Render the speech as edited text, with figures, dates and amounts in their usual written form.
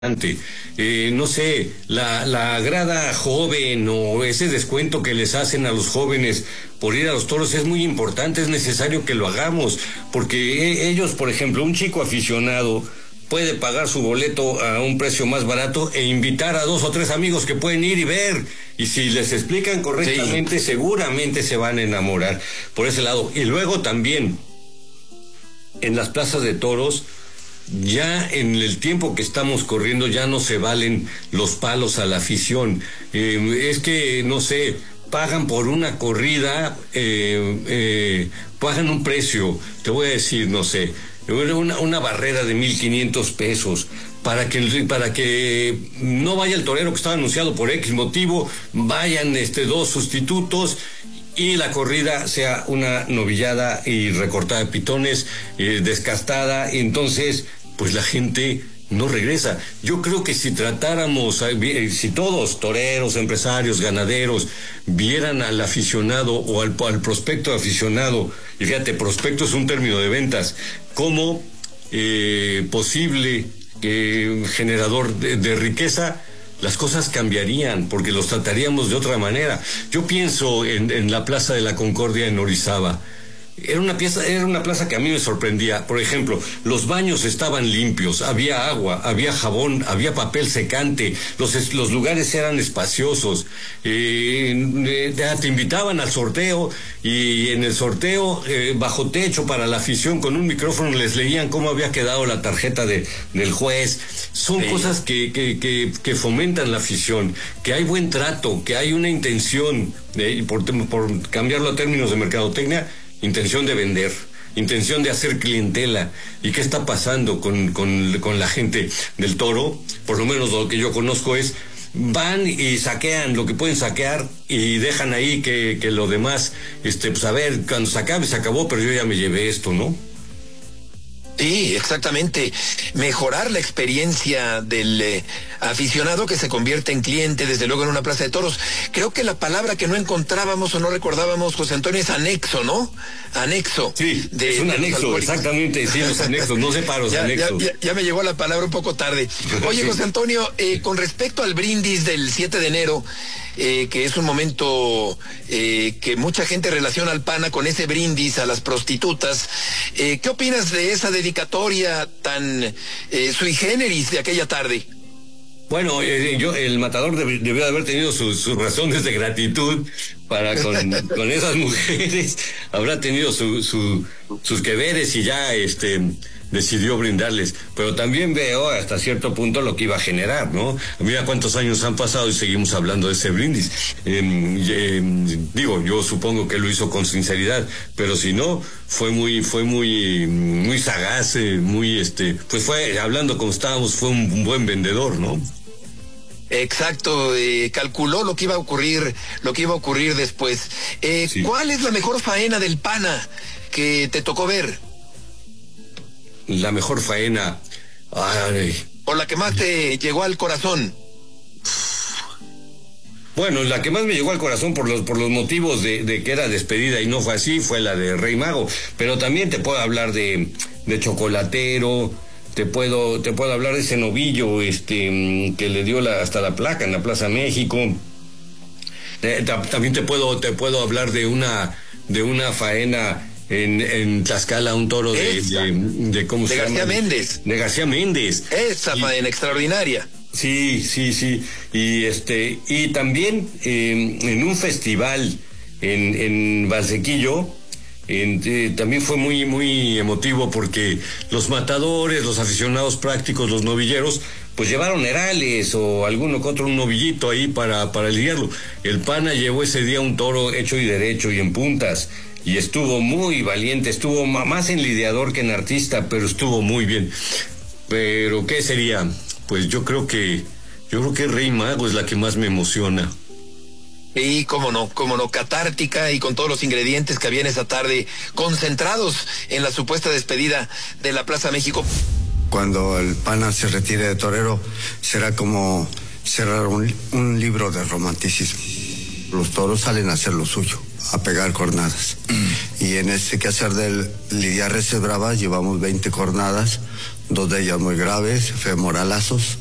No sé, la grada joven o ese descuento que les hacen a los jóvenes por ir a los toros es muy importante, es necesario que lo hagamos, porque ellos, por ejemplo, un chico aficionado puede pagar su boleto a un precio más barato e invitar a 2 o 3 amigos que pueden ir y ver, y si les explican correctamente, sí, seguramente se van a enamorar por ese lado. Y luego también, en las plazas de toros, ya en el tiempo que estamos corriendo ya no se valen los palos a la afición. Es que, no sé, pagan por una corrida, pagan un precio, te voy a decir, no sé, una barrera de 1,500 pesos. Para que no vaya el torero que estaba anunciado por X motivo, vayan 2 sustitutos y la corrida sea una novillada y recortada de pitones, descastada. Entonces, pues la gente no regresa. Yo creo que si tratáramos, si todos, toreros, empresarios, ganaderos, vieran al aficionado o al prospecto aficionado, y fíjate, prospecto es un término de ventas, como posible generador de riqueza, las cosas cambiarían, porque los trataríamos de otra manera. Yo pienso en la Plaza de la Concordia en Orizaba. Era una plaza que a mí me sorprendía. Por ejemplo, los baños estaban limpios, había agua, había jabón, había papel secante, los lugares eran espaciosos, te invitaban al sorteo, y en el sorteo, bajo techo para la afición, con un micrófono les leían cómo había quedado la tarjeta del juez. Son cosas que fomentan la afición, que hay buen trato, que hay una intención, por cambiarlo a términos de mercadotecnia, intención de vender, intención de hacer clientela. ¿Y qué está pasando con la gente del toro? Por lo menos lo que yo conozco es, van y saquean lo que pueden saquear y dejan ahí que lo demás, pues a ver, cuando se acabe, se acabó, pero yo ya me llevé esto, ¿no? Sí, exactamente. Mejorar la experiencia del aficionado que se convierte en cliente, desde luego, en una plaza de toros. Creo que la palabra que no encontrábamos o no recordábamos, José Antonio, es anexo, ¿no? Anexo. Sí, es un anexo, exactamente, sí, los anexos, no separos, anexos. Ya me llegó la palabra un poco tarde. Oye, José Antonio, con respecto al brindis del 7 de enero, que es un momento que mucha gente relaciona al PANA con ese brindis a las prostitutas, ¿qué opinas de esa dedicatoria tan sui generis de aquella tarde? Bueno, el matador debió de haber tenido sus razones de gratitud para con esas mujeres. Habrá tenido sus que veres y ya decidió brindarles. Pero también veo hasta cierto punto lo que iba a generar, ¿no? Mira cuántos años han pasado y seguimos hablando de ese brindis. Digo, yo supongo que lo hizo con sinceridad, pero si no, fue muy sagaz, pues fue, hablando como estábamos, fue un buen vendedor, ¿no? Exacto, calculó lo que iba a ocurrir después. Sí. ¿Cuál es la mejor faena del PANA que te tocó ver? La mejor faena, o la que más te llegó al corazón. Bueno, la que más me llegó al corazón por los motivos de que era despedida y no fue así, fue la de Rey Mago. Pero también te puedo hablar de Chocolatero. Te puedo hablar de ese novillo que le dio hasta la placa en la Plaza México. También te puedo hablar de una faena en Tlaxcala, un toro de ¿cómo se llama? García Méndez. De García Méndez. Esa faena extraordinaria. Sí. Y también en un festival en Valsequillo, también fue muy, muy emotivo, porque los matadores, los aficionados prácticos, los novilleros, pues llevaron herales o alguno que otro, un novillito ahí para lidiarlo. El PANA llevó ese día un toro hecho y derecho y en puntas, y estuvo muy valiente, estuvo más en lidiador que en artista, pero estuvo muy bien. Pero ¿qué sería? Pues yo creo que Rey Mago es la que más me emociona. Y cómo no, catártica y con todos los ingredientes que había en esa tarde, concentrados en la supuesta despedida de la Plaza México. Cuando el PANA se retire de torero, será como cerrar un libro de romanticismo. Los toros salen a hacer lo suyo, a pegar cornadas. Y en este quehacer del lidiar reses bravas llevamos 20 cornadas, 2 de ellas muy graves, femoralazos,